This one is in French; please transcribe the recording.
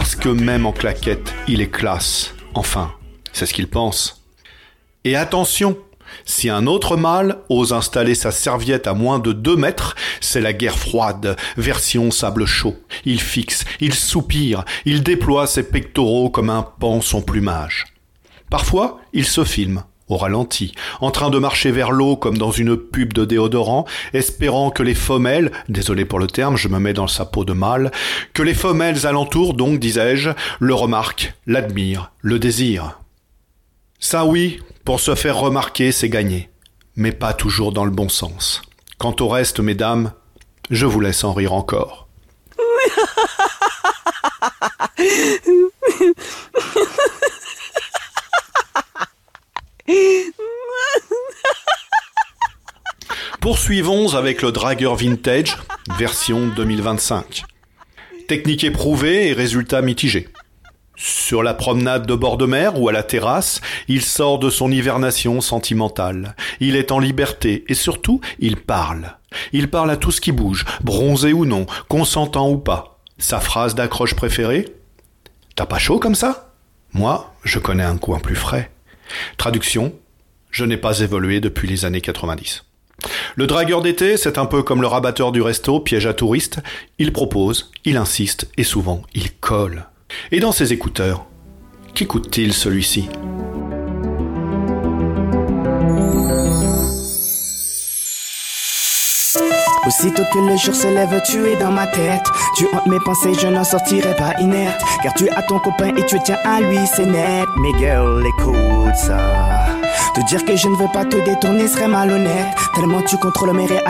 parce que même en claquette, il est classe. Enfin, c'est ce qu'il pense. Et attention, si un autre mâle ose installer sa serviette à moins de 2 mètres, c'est la guerre froide, version sable chaud. Il fixe, il soupire, il déploie ses pectoraux comme un paon son plumage. Parfois, il se filme, au ralenti, en train de marcher vers l'eau comme dans une pub de déodorant, espérant que les femelles, désolé pour le terme, je me mets dans sa peau de mâle, que les femelles alentour, donc, disais-je, le remarquent, l'admirent, le désirent. Ça oui, pour se faire remarquer, c'est gagné, mais pas toujours dans le bon sens. Quant au reste, mesdames, je vous laisse en rire encore. Poursuivons avec le dragueur vintage, version 2025. Technique éprouvée et résultat mitigé. Sur la promenade de bord de mer ou à la terrasse, il sort de son hibernation sentimentale. Il est en liberté et surtout, il parle. Il parle à tout ce qui bouge, bronzé ou non, consentant ou pas. Sa phrase d'accroche préférée ? T'as pas chaud comme ça ? Moi, je connais un coin plus frais. Traduction : je n'ai pas évolué depuis les années 90. Le dragueur d'été, c'est un peu comme le rabatteur du resto, piège à touristes. Il propose, il insiste et souvent, il colle. Et dans ses écouteurs, qu'écoute-t-il celui-ci ? Aussitôt que le jour se lève, tu es dans ma tête. Tu hantes mes pensées, je n'en sortirai pas inerte. Car tu as ton copain et tu tiens à lui, c'est net. Mais girl, écoute ça. Te dire que je ne veux pas te détourner serait malhonnête. Tellement tu contrôles mes réactions.